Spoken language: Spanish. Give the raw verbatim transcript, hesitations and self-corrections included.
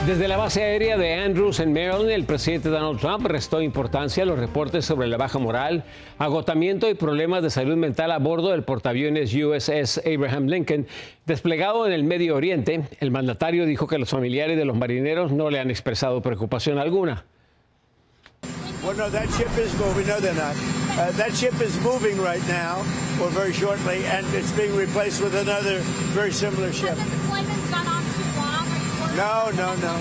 Desde la base aérea de Andrews en Maryland, el presidente Donald Trump restó importancia a los reportes sobre la baja moral, agotamiento y problemas de salud mental a bordo del portaaviones U S S Abraham Lincoln. Desplegado en el Medio Oriente, el mandatario dijo que los familiares de los marineros no le han expresado preocupación alguna. Well, no, that ship is moving. No, they're not. Uh, that ship is moving right now, or very shortly, and it's being replaced with another very similar ship. Has the deployment gone on too long? No, no, no.